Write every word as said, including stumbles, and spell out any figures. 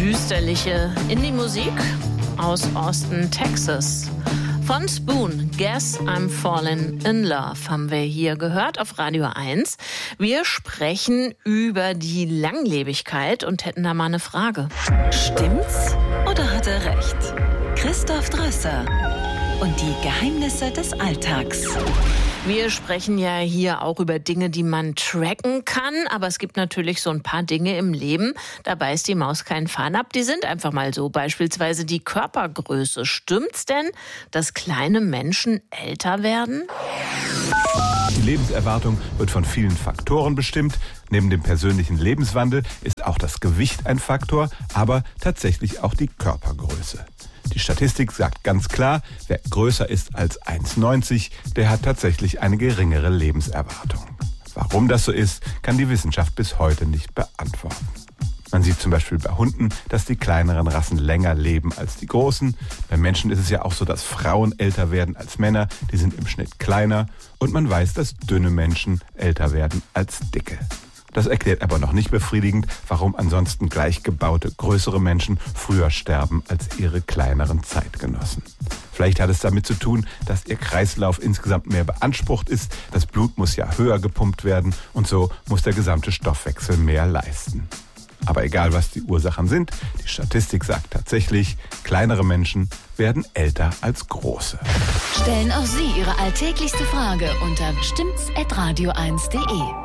düsterliche Indie-Musik aus Austin, Texas. Von Spoon, Guess I'm Falling in Love, haben wir hier gehört auf Radio eins. Wir sprechen über die Langlebigkeit und hätten da mal eine Frage. Stimmt's oder hat er recht? Christoph Drösser und die Geheimnisse des Alltags. Wir sprechen ja hier auch über Dinge, die man tracken kann, aber es gibt natürlich so ein paar Dinge im Leben, da beißt die Maus keinen Faden ab, die sind einfach mal so, beispielsweise die Körpergröße. Stimmt's denn, dass kleine Menschen älter werden? Die Lebenserwartung wird von vielen Faktoren bestimmt. Neben dem persönlichen Lebenswandel ist auch das Gewicht ein Faktor, aber tatsächlich auch die Körpergröße. Die Statistik sagt ganz klar, wer größer ist als eins Komma neunzig, der hat tatsächlich eine geringere Lebenserwartung. Warum das so ist, kann die Wissenschaft bis heute nicht beantworten. Man sieht zum Beispiel bei Hunden, dass die kleineren Rassen länger leben als die großen. Bei Menschen ist es ja auch so, dass Frauen älter werden als Männer, die sind im Schnitt kleiner. Und man weiß, dass dünne Menschen älter werden als dicke. Das erklärt aber noch nicht befriedigend, warum ansonsten gleich gebaute, größere Menschen früher sterben als ihre kleineren Zeitgenossen. Vielleicht hat es damit zu tun, dass ihr Kreislauf insgesamt mehr beansprucht ist. Das Blut muss ja höher gepumpt werden und so muss der gesamte Stoffwechsel mehr leisten. Aber egal, was die Ursachen sind, die Statistik sagt tatsächlich, kleinere Menschen werden älter als große. Stellen auch Sie Ihre alltäglichste Frage unter stimmt's at radio eins punkt de.